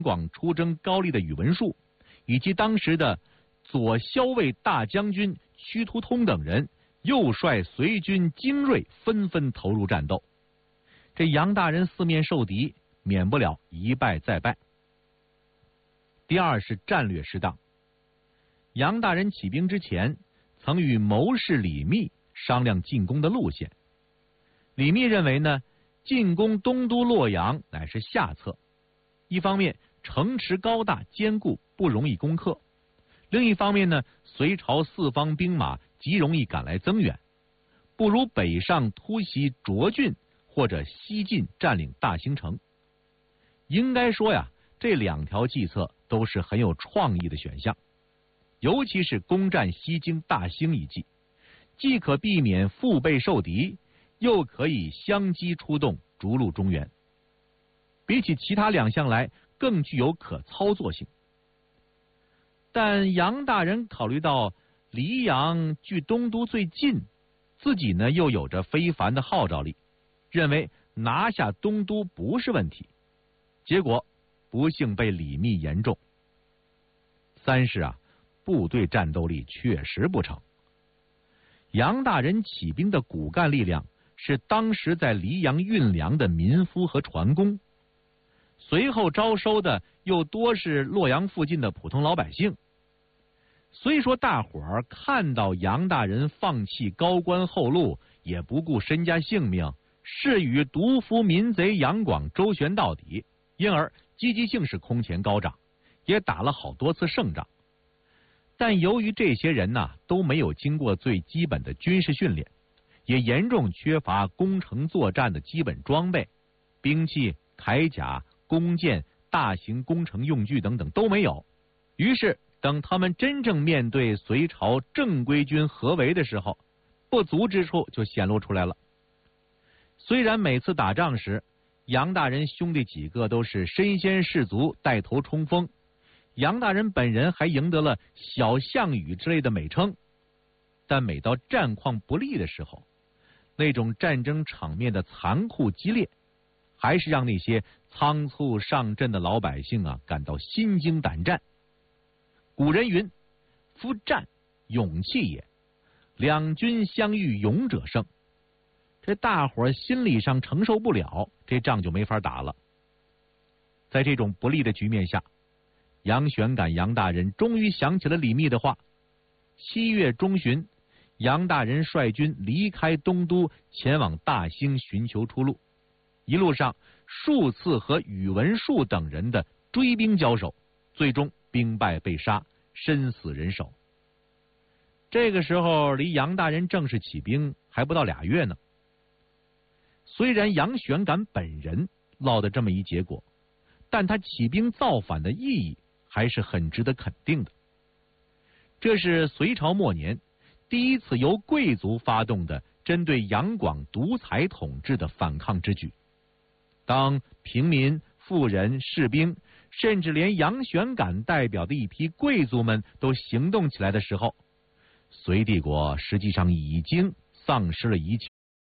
广出征高丽的宇文述，以及当时的左骁卫大将军屈突通等人，又率随军精锐纷纷投入战斗。这杨大人四面受敌，免不了一败再败。第二是战略失当。杨大人起兵之前，曾与谋士李密商量进攻的路线。李密认为呢，进攻东都洛阳乃是下策，一方面城池高大坚固，不容易攻克；另一方面呢，隋朝四方兵马极容易赶来增援，不如北上突袭涿郡或者西进占领大兴城。应该说呀，这两条计策都是很有创意的选项，尤其是攻占西京大兴一计，既可避免腹背受敌，又可以相机出动，逐鹿中原。比起其他两项来，更具有可操作性。但杨大人考虑到黎阳距东都最近，自己呢又有着非凡的号召力，认为拿下东都不是问题，结果不幸被李密言中。三是部队战斗力确实不成。杨大人起兵的骨干力量是当时在黎阳运粮的民夫和船工，随后招收的又多是洛阳附近的普通老百姓。虽说大伙儿看到杨大人放弃高官厚禄，也不顾身家性命，誓与独夫民贼杨广周旋到底，因而积极性是空前高涨，也打了好多次胜仗。但由于这些人都没有经过最基本的军事训练，也严重缺乏攻城作战的基本装备，兵器、铠甲、弓箭、大型工程用具等等都没有。于是等他们真正面对隋朝正规军合围的时候，不足之处就显露出来了。虽然每次打仗时，杨大人兄弟几个都是身先士卒，带头冲锋，杨大人本人还赢得了小项羽之类的美称，但每到战况不利的时候，那种战争场面的残酷激烈，还是让那些仓促上阵的老百姓感到心惊胆战。古人云：夫战，勇气也，两军相遇，勇者胜。这大伙儿心理上承受不了，这仗就没法打了。在这种不利的局面下，杨玄感杨大人终于想起了李密的话。7月中旬，杨大人率军离开东都，前往大兴寻求出路。一路上数次和宇文述等人的追兵交手，最终兵败被杀，身死人手。这个时候离杨大人正式起兵还不到2月呢。虽然杨玄感本人落得这么一结果，但他起兵造反的意义还是很值得肯定的。这是隋朝末年第一次由贵族发动的针对杨广独裁统治的反抗之举。当平民、富人、士兵，甚至连杨玄感代表的一批贵族们都行动起来的时候，隋帝国实际上已经丧失了一切